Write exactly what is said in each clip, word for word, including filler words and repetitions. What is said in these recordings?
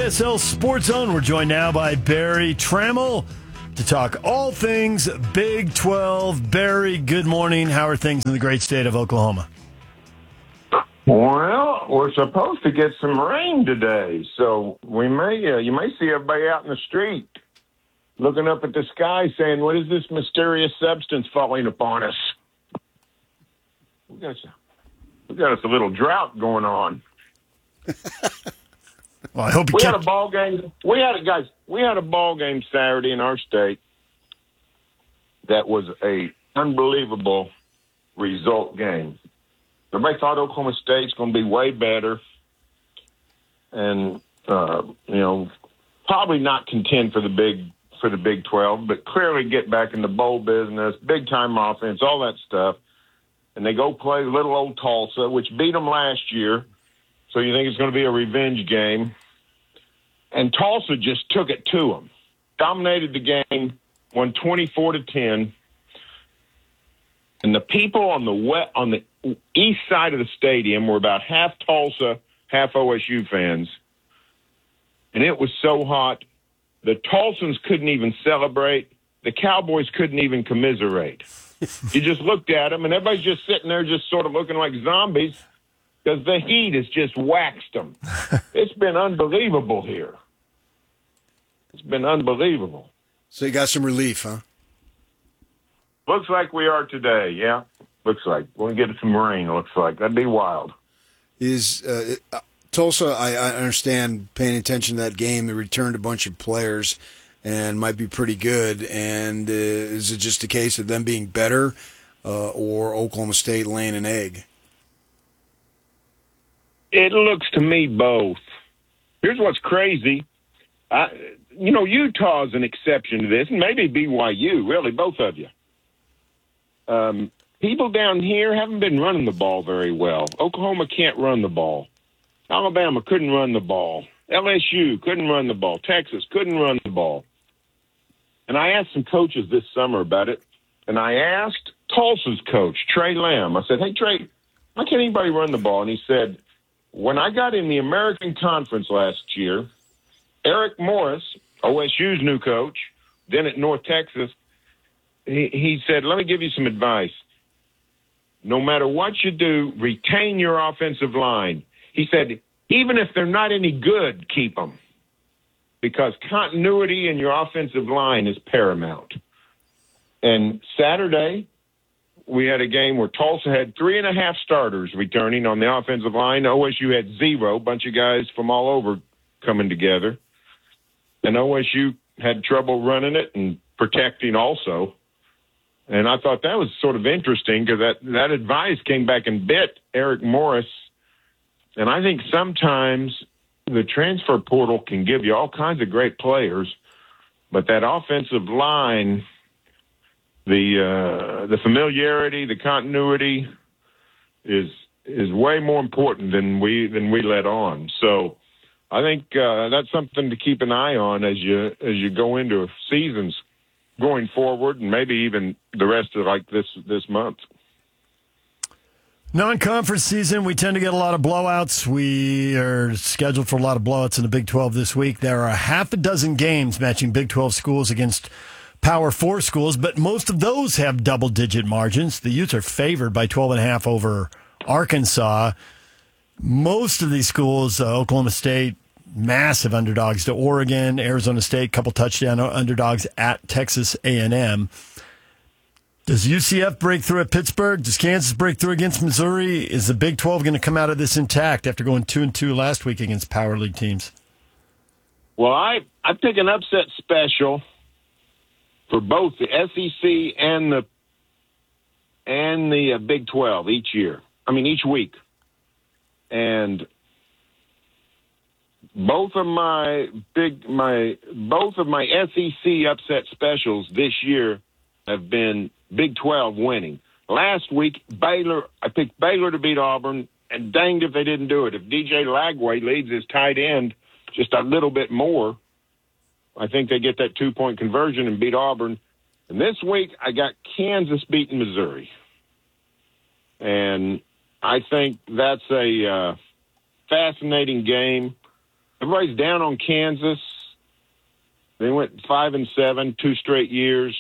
S L Sports Zone. We're joined now by Barry Trammell to talk all things Big twelve. Barry, good morning. How are things in the great state of Oklahoma? Well, we're supposed to get some rain today, so we may uh, you may see everybody out in the street looking up at the sky saying, "What is this mysterious substance falling upon us?" We got, we got us a little drought going on. Well, I hope you we kept... had a ball game. We had a guys. We had a ball game Saturday in our state that was a unbelievable result game. Everybody thought Oklahoma State's going to be way better, and uh, you know, probably not contend for the big for the Big twelve, but clearly get back in the bowl business, big time offense, all that stuff. And they go play little old Tulsa, which beat them last year. So you think it's going to be a revenge game. And Tulsa just took it to them. Dominated the game, won twenty-four to ten. And the people on the west, on the east side of the stadium were about half Tulsa, half O S U fans. And it was so hot, the Tulsans couldn't even celebrate. The Cowboys couldn't even commiserate. You just looked at them, and everybody's just sitting there just sort of looking like zombies, because the heat has just waxed them. It's been unbelievable here. It's been unbelievable. So you got some relief, huh? Looks like we are today, yeah. Looks like. We're going to get some rain, looks like. That'd be wild. Is uh, Tulsa, I, I understand, paying attention to that game, they returned a bunch of players and might be pretty good. And uh, is it just a case of them being better uh, or Oklahoma State laying an egg? It looks to me both. Here's what's crazy. I, you know, Utah's an exception to this, and maybe B Y U, really, both of you. Um, people down here haven't been running the ball very well. Oklahoma can't run the ball. Alabama couldn't run the ball. L S U couldn't run the ball. Texas couldn't run the ball. And I asked some coaches this summer about it, and I asked Tulsa's coach, Trey Lamb. I said, "Hey, Trey, why can't anybody run the ball?" And he said, "When I got in the American Conference last year, Eric Morris, O S U's new coach, then at North Texas, he, he said, let me give you some advice. No matter what you do, retain your offensive line." He said, even if they're not any good, keep them, because continuity in your offensive line is paramount. And Saturday, we had a game where Tulsa had three and a half starters returning on the offensive line. O S U had zero, a bunch of guys from all over coming together. And O S U had trouble running it and protecting also. And I thought that was sort of interesting, because that, that advice came back and bit Eric Morris. And I think sometimes the transfer portal can give you all kinds of great players, but that offensive line, the uh, the familiarity, the continuity is is way more important than we than we let on. So I think uh, that's something to keep an eye on as you as you go into seasons going forward, and maybe even the rest of like this this month. Non-conference season, we tend to get a lot of blowouts. We are scheduled for a lot of blowouts in the Big twelve this week. There are half a dozen games matching Big twelve schools against Power four schools, but most of those have double-digit margins. The Utes are favored by twelve and a half over Arkansas. Most of these schools, uh, Oklahoma State, massive underdogs to Oregon, Arizona State, couple touchdown underdogs at Texas A and M. Does U C F break through at Pittsburgh? Does Kansas break through against Missouri? Is the Big twelve going to come out of this intact after going two and two last week against Power League teams? Well, I I pick an upset special for both the S E C and the and the uh, Big twelve each year. I mean, each week. And both of my big my both of my S E C upset specials this year have been Big twelve winning. Last week, Baylor, I picked Baylor to beat Auburn, and danged if they didn't do it. If D J Lagway leads his tight end just a little bit more, I think they get that two-point conversion and beat Auburn. And this week, I got Kansas beating Missouri. And I think that's a uh, fascinating game. everybody's down on Kansas. They went five and seven, two straight years.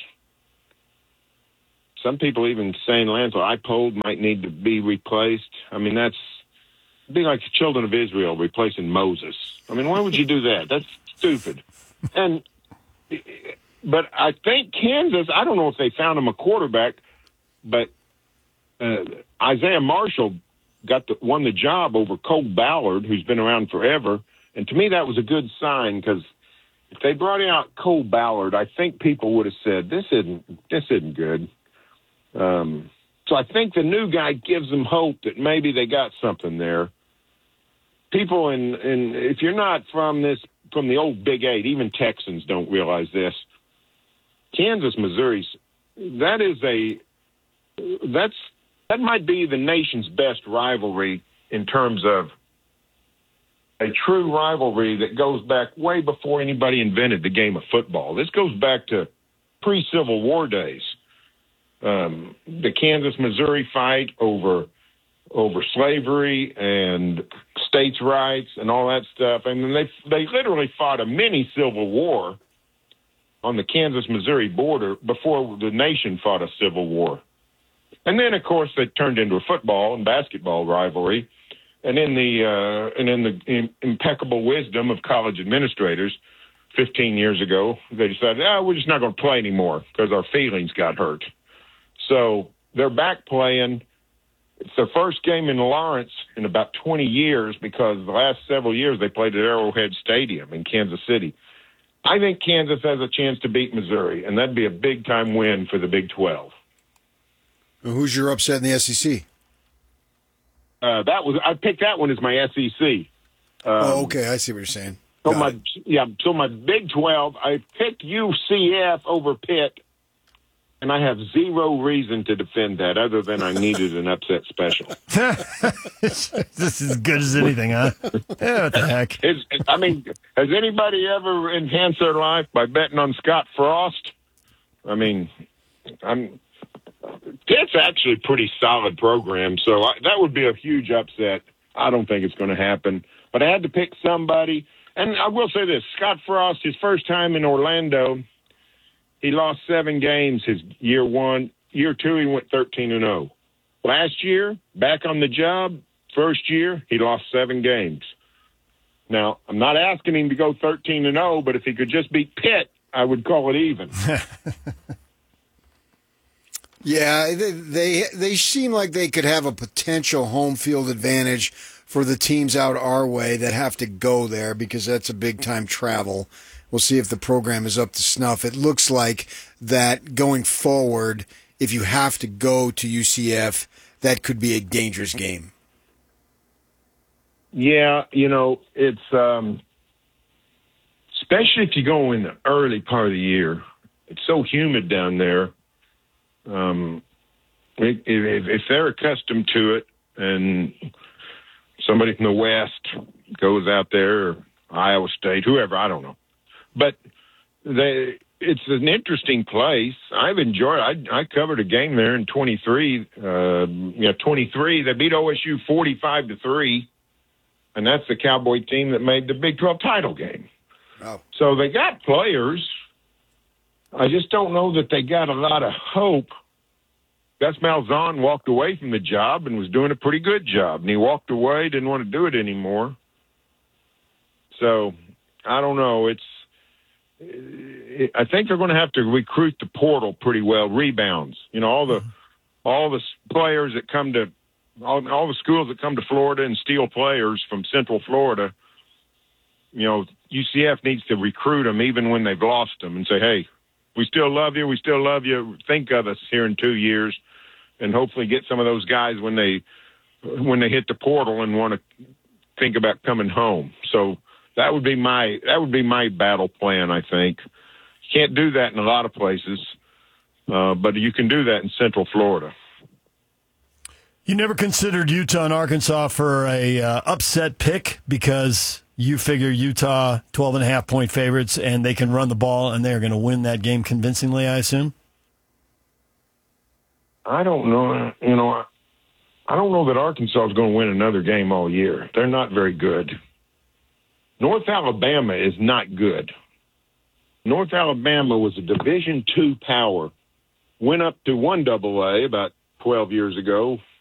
Some people even saying Lance Leipold might need to be replaced. I mean, that's it'd be like the children of Israel replacing Moses. I mean, why would you do that? That's stupid. And but I think Kansas, I don't know if they found him a quarterback, but uh, Isaiah Marshall got the, won the job over Cole Ballard, who's been around forever. And to me, that was a good sign because if they brought out Cole Ballard, I think people would have said, this isn't this isn't good. Um, so I think the new guy gives them hope that maybe they got something there. People in, in if you're not from this from the old Big Eight, even Texans don't realize this. Kansas, Missouri, that is a that's that might be the nation's best rivalry in terms of a true rivalry that goes back way before anybody invented the game of football. This goes back to pre-Civil War days. Um, the Kansas-Missouri fight over over slavery and states' rights and all that stuff. I mean, they they literally fought a mini Civil War on the Kansas-Missouri border before the nation fought a Civil War. And then, of course, they turned into a football and basketball rivalry. And in the uh, and in the in impeccable wisdom of college administrators, fifteen years ago, they decided, oh, we're just not going to play anymore because our feelings got hurt. So they're back playing. It's their first game in Lawrence in about twenty years because the last several years they played at Arrowhead Stadium in Kansas City. I think Kansas has a chance to beat Missouri, and that'd be a big-time win for the Big twelve. Who's your upset in the S E C? Uh, that was I picked that one as my S E C. Um, oh, okay. I see what you're saying. So Got my it. yeah, so my Big twelve, I picked U C F over Pitt, and I have zero reason to defend that other than I needed an upset special. This is as good as anything, huh? Yeah, what the heck? It's, I mean, has anybody ever enhanced their life by betting on Scott Frost? I mean, I'm. Pitt's actually a pretty solid program, so I, that would be a huge upset. I don't think it's going to happen. But I had to pick somebody. And I will say this, Scott Frost, his first time in Orlando, he lost seven games his year one. Year two, he went thirteen and oh. Last year, back on the job, first year, he lost seven games. Now, I'm not asking him to go thirteen and oh, but if he could just beat Pitt, I would call it even. Yeah, they, they they seem like they could have a potential home field advantage for the teams out our way that have to go there because that's a big-time travel. We'll see if the program is up to snuff. It looks like that going forward, if you have to go to U C F, that could be a dangerous game. Yeah, you know, it's um, especially if you go in the early part of the year. It's so humid down there. Um, if, if they're accustomed to it and somebody from the West goes out there, or Iowa State, whoever, I don't know. But they, it's an interesting place. I've enjoyed it. I, I covered a game there in twenty-three. Uh, you know, twenty-three, they beat O S U forty-five to three, and that's the Cowboy team that made the Big twelve title game. Wow. So they got players. I just don't know that they got a lot of hope. Gus Malzahn walked away from the job and was doing a pretty good job, and he walked away, didn't want to do it anymore. So I don't know. It's it, I think they're going to have to recruit the portal pretty well. Rebounds, you know, all the all the players that come to all, all the schools that come to Florida and steal players from Central Florida. You know, U C F needs to recruit them even when they've lost them and say, hey, we still love you. We still love you. Think of us here in two years, and hopefully get some of those guys when they when they hit the portal and want to think about coming home. So that would be my that would be my battle plan. I think you can't do that in a lot of places, uh, but you can do that in Central Florida. You never considered Utah and Arkansas for a uh, upset pick because you figure Utah twelve and a half point favorites and they can run the ball and they're going to win that game convincingly, I assume? I don't know. You know, I don't know that Arkansas is going to win another game all year. They're not very good. North Alabama is not good. North Alabama was a Division two power, went up to one double A about twelve years ago,